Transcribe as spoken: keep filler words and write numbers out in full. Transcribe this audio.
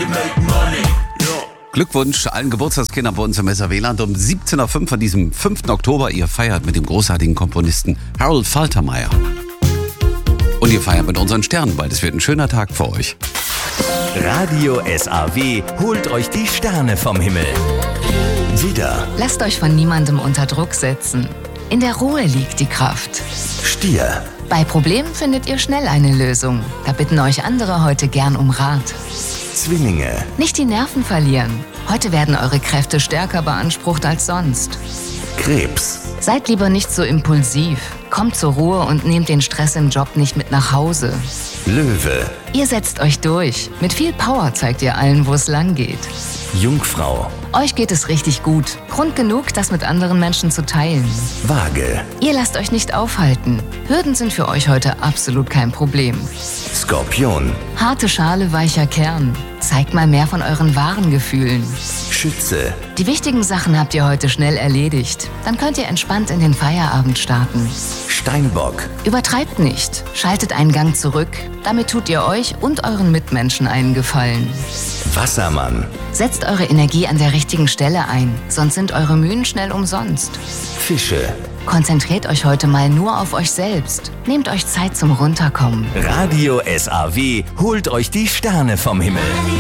Glückwunsch allen Geburtstagskindern bei uns im S R W-Land um siebzehn Uhr fünf an diesem fünften Oktober. Ihr feiert mit dem großartigen Komponisten Harold Faltermeyer. Und ihr feiert mit unseren Sternen, weil es wird ein schöner Tag für euch. Radio S A W holt euch die Sterne vom Himmel. Widder, Lasst euch von niemandem unter Druck setzen. In der Ruhe liegt die Kraft. Stier, Bei Problemen findet ihr schnell eine Lösung. Da bitten euch andere heute gern um Rat. Zwillinge, Nicht die Nerven verlieren. Heute werden eure Kräfte stärker beansprucht als sonst. Krebs, Seid lieber nicht so impulsiv. Kommt zur Ruhe und nehmt den Stress im Job nicht mit nach Hause. Löwe, Ihr setzt euch durch. Mit viel Power zeigt ihr allen, wo es lang geht. Jungfrau, Euch geht es richtig gut. Grund genug, das mit anderen Menschen zu teilen. Waage, Ihr lasst euch nicht aufhalten. Hürden sind für euch heute absolut kein Problem. Skorpion, Harte Schale, weicher Kern. Zeigt mal mehr von euren wahren Gefühlen. Schütze, Die wichtigen Sachen habt ihr heute schnell erledigt. Dann könnt ihr entspannt in den Feierabend starten. Steinbock, Übertreibt nicht. Schaltet einen Gang zurück. Damit tut ihr euch und euren Mitmenschen einen Gefallen. Wassermann, Setzt eure Energie an der richtigen Stelle ein, sonst sind eure Mühen schnell umsonst. Fische. Konzentriert euch heute mal nur auf euch selbst. Nehmt euch Zeit zum Runterkommen. Radio S A W holt euch die Sterne vom Himmel.